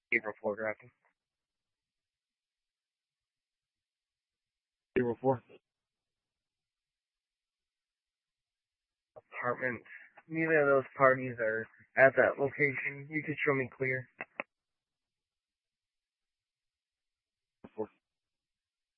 April 4 drafting. April 4. Apartment. Neither of those parties are at that location. You could show me clear.